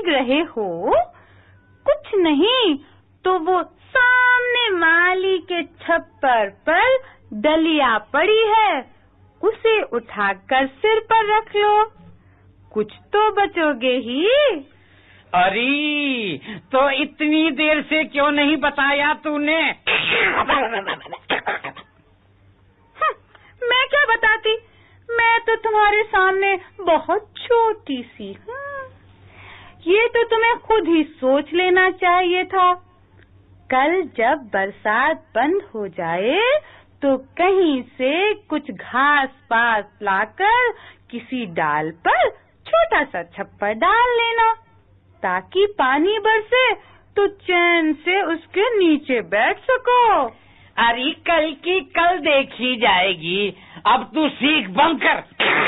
भीग रहे हो? कुछ नहीं तो वो सामने माली के छप्पर पर डलिया पड़ी है, उसे उठाकर सिर पर रख लो, कुछ तो बचोगे ही। अरे तो इतनी देर से क्यों नहीं बताया तूने? मैं क्या बताती, मैं तो तुम्हारे सामने बहुत छोटी सी हूँ। ये तो तुम्हें खुद ही सोच लेना चाहिए था। कल जब बरसात बंद हो जाए तो कहीं से कुछ घास पास लाकर किसी डाल पर छोटा सा छप्पर डाल लेना, ताकि पानी बरसे तो चैन से उसके नीचे बैठ सको। अरे कल की कल देखी जाएगी, अब तू सीख बंद कर।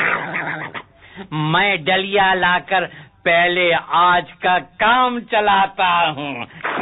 मैं डलिया लाकर पहले आज का काम चलाता हूँ।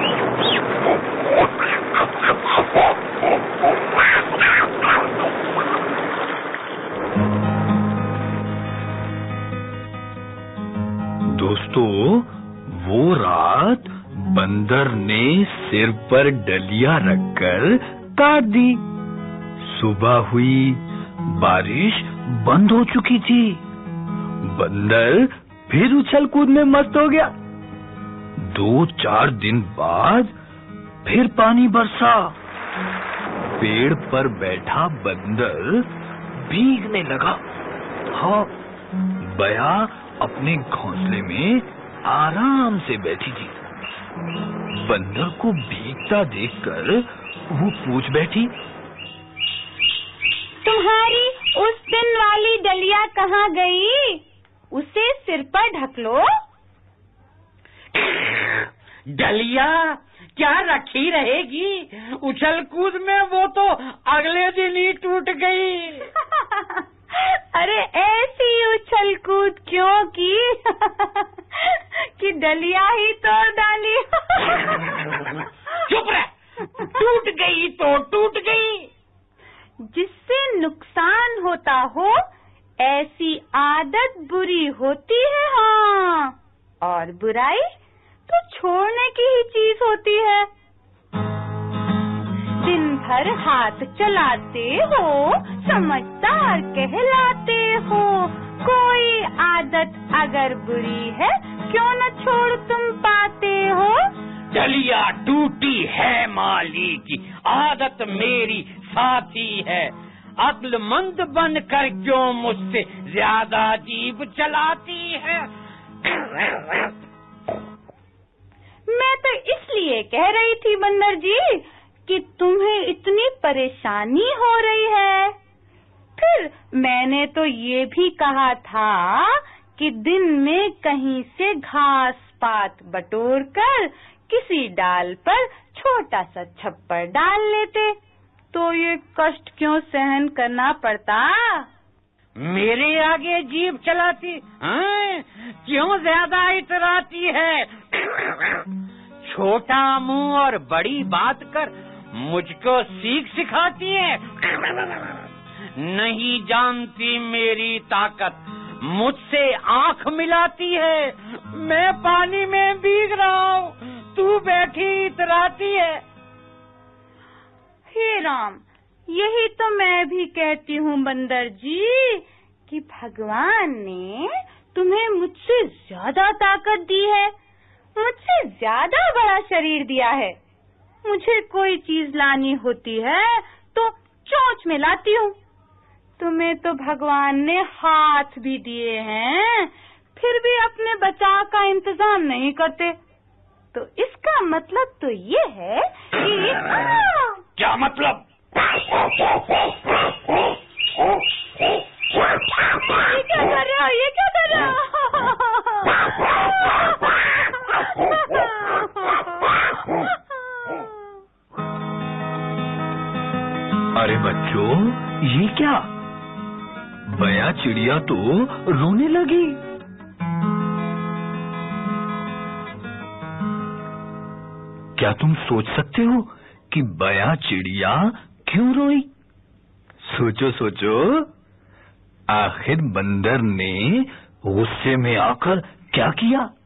दोस्तों, वो रात बंदर ने सिर पर डलिया रखकर काट दी। सुबह हुई, बारिश बंद हो चुकी थी। बंदर फिर उछल कूद में मस्त हो गया। 2-4 दिन बाद फिर पानी बरसा। पेड़ पर बैठा बंदर भीगने लगा। हाँ, बया अपने घोंसले में आराम से बैठी थी। बंदर को भीगता देखकर वो पूछ बैठी, तुम्हारी उस दिन वाली डलिया कहाँ गई? उसे सिर पर ढक लो। डलिया क्या रखी रहेगी? उछल कूद में वो तो अगले दिन ही टूट गई। अरे ऐसी उछल कूद क्यों की कि डलिया ही तोड़ डाली। चुप रह, टूट गई तो टूट गई। जिससे नुकसान होता हो ऐसी आदत बुरी होती है। हाँ, और बुराई तो छोड़ने की ही चीज होती है। दिन भर हाथ चलाते हो, समझदार कहलाते हो। कोई आदत अगर बुरी है क्यों न छोड़ तुम पाते हो। डलिया टूटी है माली की, आदत मेरी साथी है। अक्लमंद बनकर क्यों मुझसे ज्यादा जीभ चलाती है। मैं तो इसलिए कह रही थी बंदर जी कि तुम्हें इतनी परेशानी हो रही है। फिर मैंने तो ये भी कहा था कि दिन में कहीं से घास पात बटोर कर किसी डाल पर छोटा सा छप्पर डाल लेते, तो ये कष्ट क्यों सहन करना पड़ता। मेरे आगे जीभ चलाती, हाँ? क्यों ज्यादा इतराती है। छोटा मुंह और बड़ी बात कर मुझको सीख सिखाती है। नहीं जानती मेरी ताकत, मुझसे आंख मिलाती है। मैं पानी में भीग रहा हूँ, तू बैठी इतराती है। हे राम, यही तो मैं भी कहती हूँ बंदर जी कि भगवान ने तुम्हें मुझसे ज्यादा ताकत दी है, मुझसे ज्यादा बड़ा शरीर दिया है। मुझे कोई चीज लानी होती है तो चोंच में लाती हूँ। तुम्हें तो भगवान ने हाथ भी दिए हैं, फिर भी अपने बचाव का इंतजाम नहीं करते। तो इसका मतलब तो ये है कि क्या मतलब? ये क्या कर रहे हो? ये क्या कर रहे हो? अरे बच्चों, ये क्या? बया चिड़िया तो रोने लगी। क्या तुम सोच सकते हो कि बया चिड़िया क्यों रोई? सोचो सोचो। आखिर बंदर ने गुस्से में आकर क्या किया?